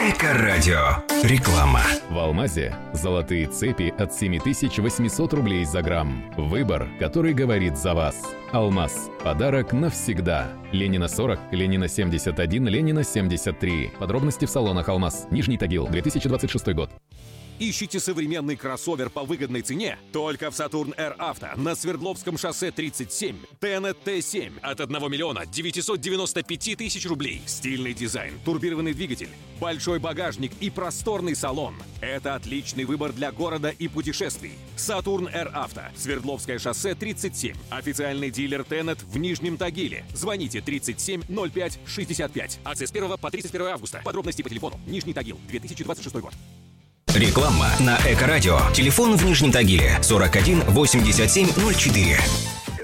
Эко-радио. Реклама. В «Алмазе» золотые цепи от 7800 рублей за грамм. Выбор, который говорит за вас. «Алмаз». Подарок навсегда. Ленина 40, Ленина 71, Ленина 73. Подробности в салонах «Алмаз». Нижний Тагил, 2026 год. Ищите современный кроссовер по выгодной цене? Только в «Сатурн Р Авто» на Свердловском шоссе 37. Тенет Т7 от 1 миллиона 995 тысяч рублей. Стильный дизайн, турбированный двигатель, большой багажник и просторный салон. Это отличный выбор для города и путешествий. «Сатурн Р Авто», Свердловское шоссе 37. Официальный дилер Тенет в Нижнем Тагиле. Звоните 37 05 65. Акция с 1 по 31 августа. Подробности по телефону. Нижний Тагил, 2026 год. Реклама на Эко-радио. Телефон в Нижнем Тагиле 41 87 04.